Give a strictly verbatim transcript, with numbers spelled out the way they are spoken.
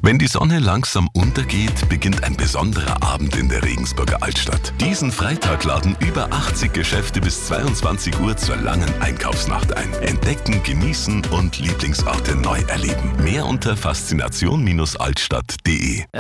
Wenn die Sonne langsam untergeht, beginnt ein besonderer Abend in der Regensburger Altstadt. Diesen Freitag laden über achtzig Geschäfte bis zweiundzwanzig Uhr zur langen Einkaufsnacht ein. Entdecken, genießen und Lieblingsorte neu erleben. Mehr unter faszination Bindestrich altstadt punkt de.